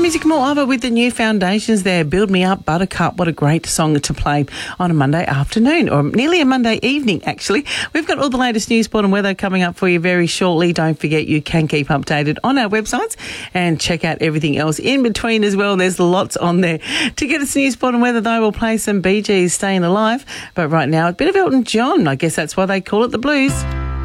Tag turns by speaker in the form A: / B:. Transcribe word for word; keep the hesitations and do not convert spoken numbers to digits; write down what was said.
A: Country Music More Over with the new foundations there. Build Me Up, Buttercup. What a great song to play on a Monday afternoon, or nearly a Monday evening, actually. We've got all the latest news, sport and weather coming up for you very shortly. Don't forget you can keep updated on our websites and check out everything else in between as well. There's lots on there. To get us news, sport and weather, though, we'll play some Bee Gees, Staying Alive. But right now, a bit of Elton John. I guess that's why they call it the blues.